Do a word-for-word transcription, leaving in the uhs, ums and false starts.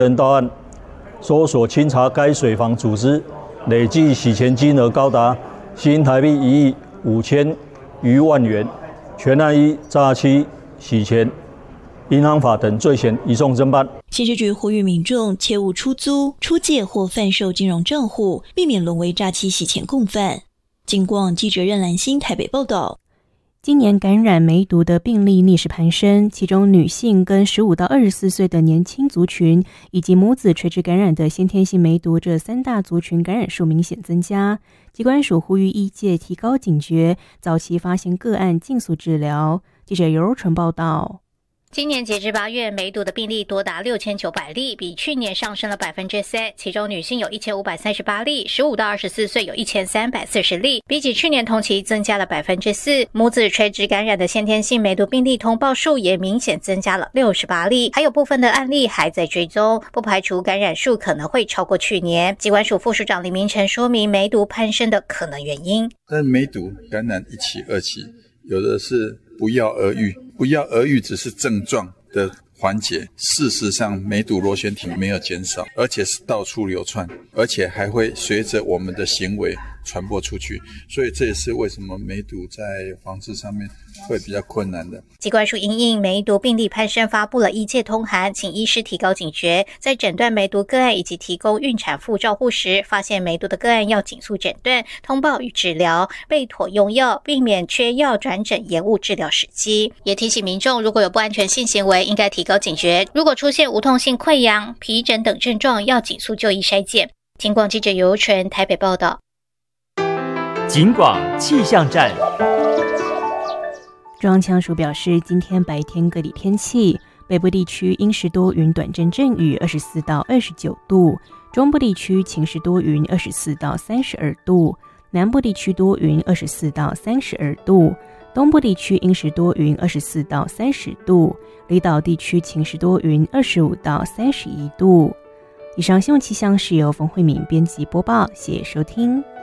人到案，搜索清查该水房组织，累计洗钱金额高达新台币一亿五千余万元，全案依诈欺、洗钱、银行法等罪嫌移送侦办。 刑事局呼吁民众切勿出租、出借或贩售金融账户，避免沦为诈欺洗钱共犯。警广记者任兰心台北报道。 今年感染梅毒的病例逆势攀升，其中女性跟十五到二十四岁的年轻族群，以及母子垂直感染的先天性梅毒这三大族群感染数明显增加。疾管署呼吁医界提高警觉，早期发现个案尽速治疗。记者尤柔纯报道。 今年截至八月，梅毒的病例多达六千九百例，比去年上升了百分之三。其中女性有一千五百三十八例，十五到二十四岁有一千三百四十例，比起去年同期增加了百分之四。母子垂直感染的先天性梅毒病例通报数也明显增加了六十八例，还有部分的案例还在追踪，不排除感染数可能会超过去年。疾管署副署长李明成说明梅毒攀升的可能原因。 但梅毒感染一期、二期，有的是不药而愈。不药而愈只是症状的缓解，事实上梅毒螺旋体没有减少，而且是到处流窜，而且还会随着我们的行为传播出去，所以这也是为什么梅毒在防治上面会比较困难的。 疾管署因应梅毒病例攀升，发布了医界通函，请医师提高警觉，在诊断梅毒个案以及提供孕产妇照护时，发现梅毒的个案要紧速诊断、通报与治疗，备妥用药，避免缺药转诊延误治疗时机。也提醒民众，如果有不安全性行为，应该提高警觉，如果出现无痛性溃疡、皮疹等症状，要紧速就医筛检。警广记者尤纯台北报道。 警广气象站。 中央气象署表示，今天白天各地天气，北部地区阴时多云短阵阵雨，二十四到二十九度；中部地区晴时多云，二十四到三十二度；南部地区多云，二十四到三十二度；东部地区阴时多云，二十四到三十度；离岛地区晴时多云，二十五到三十一度。以上新闻气象是由冯慧敏编辑播报，谢谢收听。